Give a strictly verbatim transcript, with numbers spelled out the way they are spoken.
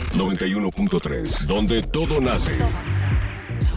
noventa y uno punto tres, donde todo nace.